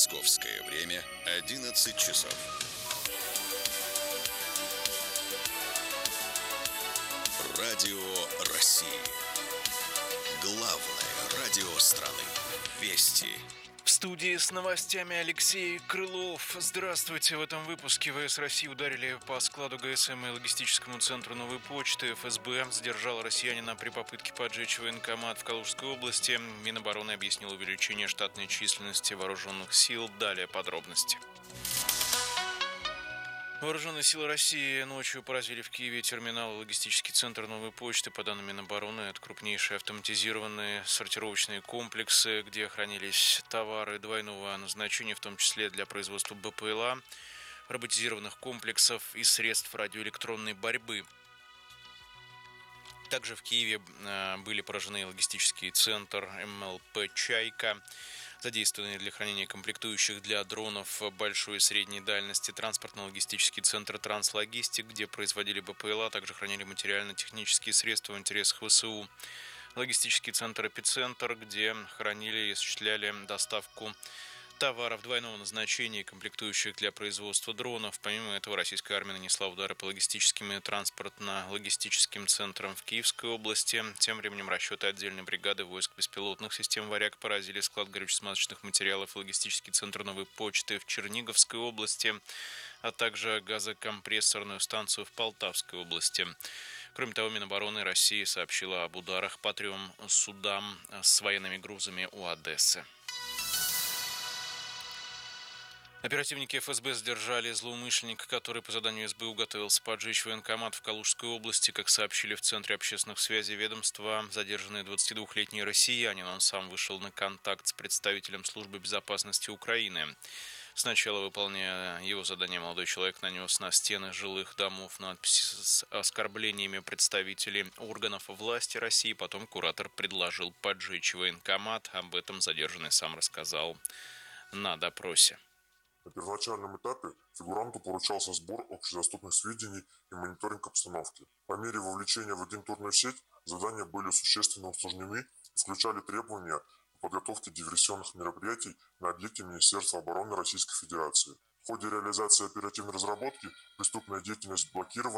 Московское время 11 часов. Радио России. Главное радио страны. Вести. В студии с новостями Алексей Крылов. Здравствуйте. В этом выпуске ВС России ударили по складу ГСМ и логистическому центру Новой почты. ФСБ задержал россиянина при попытке поджечь военкомат в Калужской области. Минобороны объяснил увеличение штатной численности вооруженных сил. Далее подробности. Вооруженные силы России ночью поразили в Киеве терминал и логистический центр Новой почты. По данным Минобороны, это крупнейшие автоматизированные сортировочные комплексы, где хранились товары двойного назначения, в том числе для производства БПЛА, роботизированных комплексов и средств радиоэлектронной борьбы. Также в Киеве были поражены логистический центр МЛП «Чайка», задействованные для хранения комплектующих для дронов большой и средней дальности, транспортно-логистический центр «Транслогистик», где производили БПЛА, также хранили материально-технические средства в интересах ВСУ. Логистический центр «Эпицентр», где хранили и осуществляли доставку товаров двойного назначения, комплектующих для производства дронов. Помимо этого, российская армия нанесла удары по логистическим и транспортно-логистическим центрам в Киевской области. Тем временем расчеты отдельной бригады войск беспилотных систем «Варяг» поразили склад горюче-смазочных материалов и логистический центр Новой почты в Черниговской области, а также газокомпрессорную станцию в Полтавской области. Кроме того, Минобороны России сообщила об ударах по 3 судам с военными грузами у Одессы. Оперативники ФСБ задержали злоумышленника, который по заданию СБУ готовился поджечь военкомат в Калужской области. Как сообщили в Центре общественных связей ведомства, задержанный 22-летний россиянин. Он сам вышел на контакт с представителем Службы безопасности Украины. Сначала, выполняя его задание, молодой человек нанес на стены жилых домов надписи с оскорблениями представителей органов власти России. Потом куратор предложил поджечь военкомат. Об этом задержанный сам рассказал на допросе. На первоначальном этапе фигуранту поручался сбор общедоступных сведений и мониторинг обстановки. По мере вовлечения в агентурную сеть задания были существенно усложнены и включали требования по подготовке диверсионных мероприятий на объекте Министерства обороны Российской Федерации. В ходе реализации оперативной разработки преступная деятельность блокирована